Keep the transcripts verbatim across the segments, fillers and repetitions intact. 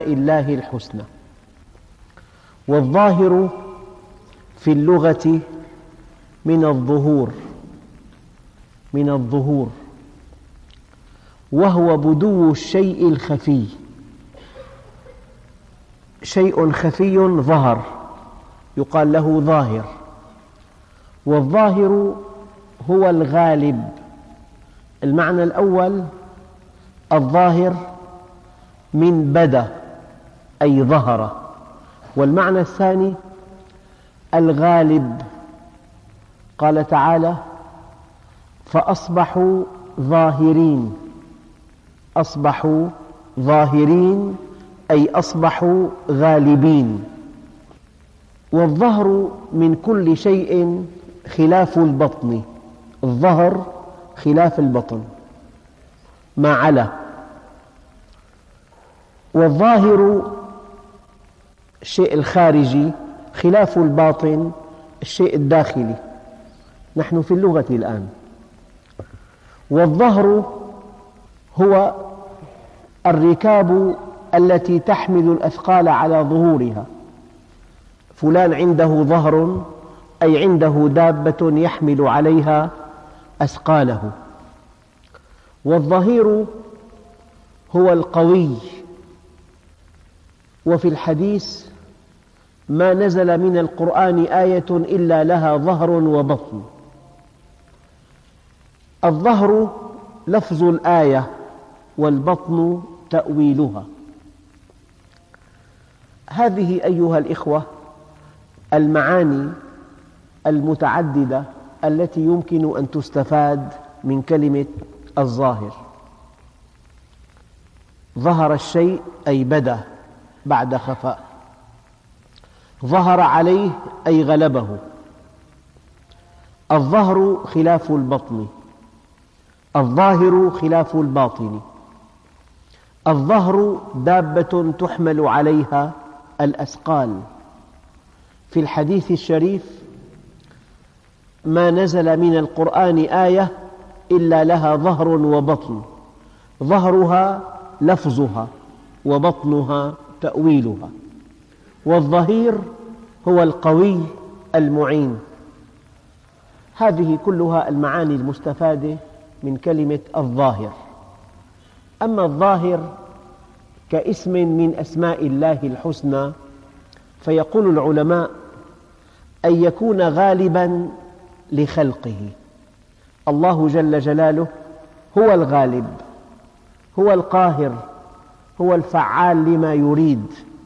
الله الحسنى. والظاهر في اللغة من الظهور من الظهور وهو بدو الشيء الخفي. شيء خفي ظهر يقال له ظاهر. والظاهر هو الغالب. المعنى الأول الظاهر من بدا أي ظهر، والمعنى الثاني الغالب. قال تعالى: فأصبحوا ظاهرين. أصبحوا ظاهرين أي أصبحوا غالبين. والظهر من كل شيء خلاف البطن. الظهر خلاف البطن، ما علا. والظاهر الشيء الخارجي خلاف الباطن الشيء الداخلي. نحن في اللغة الآن. والظهر هو الركاب التي تحمل الأثقال على ظهورها. فلان عنده ظهر أي عنده دابة يحمل عليها أثقاله. والظهير هو القوي. وفي الحديث: ما نزل من القرآن آية إلا لها ظهر وبطن. الظهر لفظ الآية، والبطن تأويلها. هذه أيها الإخوة المعاني المتعددة التي يمكن أن تستفاد من كلمة الظاهر. ظهر الشيء أي بدا بعد خفاء. ظهر عليه أي غلبه. الظهر خلاف البطن. الظاهر خلاف الباطن. الظهر دابة تحمل عليها الأثقال. في الحديث الشريف: ما نزل من القرآن آية إلا لها ظهر وبطن. ظهرها لفظها، وبطنها تأويلها. والظهير هو القوي المعين. هذه كلها المعاني المستفادة من كلمة الظاهر. أما الظاهر كاسم من أسماء الله الحسنى، فيقول العلماء: أن يكون غالباً لخلقه. الله جل جلاله هو الغالب، هو القاهر، هو الفعال لما يريد.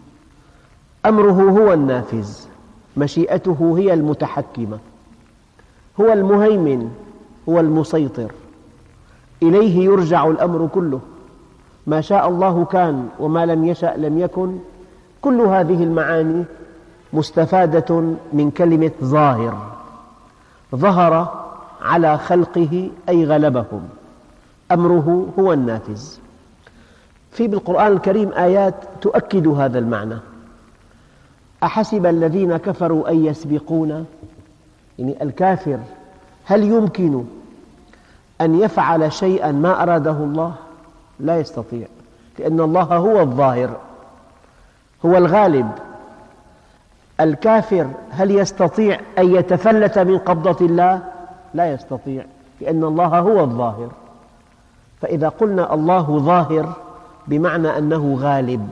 أمره هو النافذ، مشيئته هي المتحكمة. هو المهيمن، هو المسيطر. إليه يرجع الأمر كله. ما شاء الله كان، وما لم يشأ لم يكن. كل هذه المعاني مستفادة من كلمة ظاهر. ظهر على خلقه أي غلبهم. أمره هو النافذ. في بالقرآن الكريم آيات تؤكد هذا المعنى. أحسب الذين كفروا أن يسبقونا، يعني الكافر هل يمكن أن يفعل شيئا ما أراده الله؟ لا يستطيع، لأن الله هو الظاهر، هو الغالب. الكافر هل يستطيع أن يتفلت من قبضة الله؟ لا يستطيع، لأن الله هو الظاهر. فإذا قلنا الله ظاهر بمعنى أنه غالب،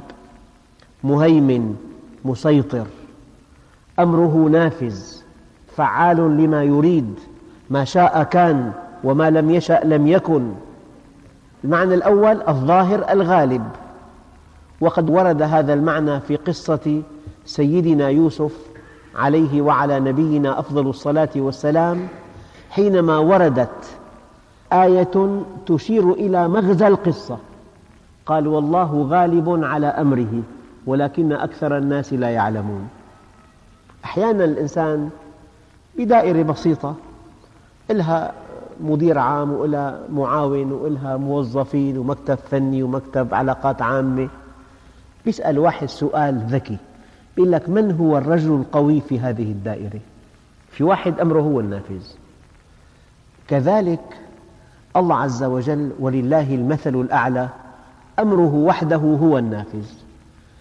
مهيمن، مسيطر، أمره نافذ، فعال لما يريد. ما شاء كان، وما لم يشأ لم يكن. المعنى الأول الظاهر الغالب. وقد ورد هذا المعنى في قصة سيدنا يوسف عليه وعلى نبينا أفضل الصلاة والسلام، حينما وردت آية تشير إلى مغزى القصة. قال: والله غالب على أمره ولكن أكثر الناس لا يعلمون. أحيانا الإنسان بدائرة بسيطة، إلها مدير عام، وإلها معاون، وإلها موظفين، ومكتب فني، ومكتب علاقات عامة. يسأل واحد سؤال ذكي، يقول لك: من هو الرجل القوي في هذه الدائرة؟ في واحد أمره هو النافذ. كذلك الله عز وجل ولله المثل الأعلى، أمره وحده هو النافذ.